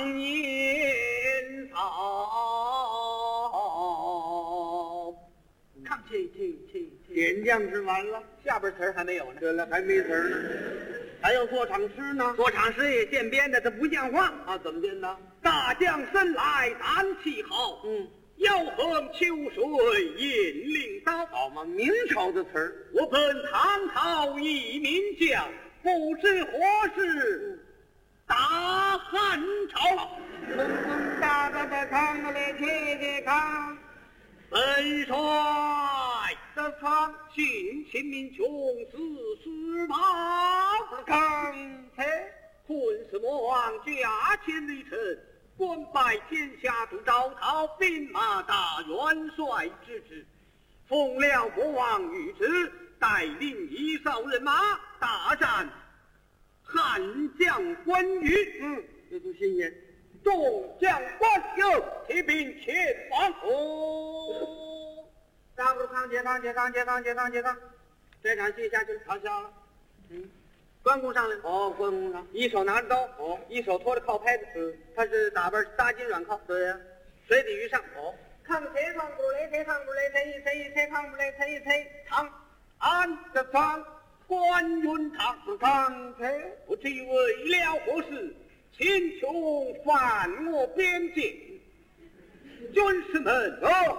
常言好。看这， 点将是完了， 下边词儿还没有呢。 对了，还没词儿呢，还要做场诗呢。 做场诗也现编的，这不像话啊！怎么编的？ 大将身来胆气好，腰横秋水引领刀。 好嘛，明朝的词儿。 我本唐朝一名将，不知何事打汉朝。 大的看个来，切看。 本帅的方信秦民穷死失马， 看才昆司魔王驾千里程，官拜天下都招讨兵马大元帅之职，奉了国王谕旨，带领一哨人马大战汉将关羽。 这都新鲜。 众将官有提兵前往。 大不康接康，这场戏下去了，好下了。 关公上来了。 关公上， 一手拿着刀，一手托着靠拍子。他是打扮搭金软靠。 对呀， 水底鱼上。 抗谁抗不来，谁抗不来，谁抗不来，谁抗。 俺的方关云长抗谁？ 不知为了何事，秦琼犯我边境，军士们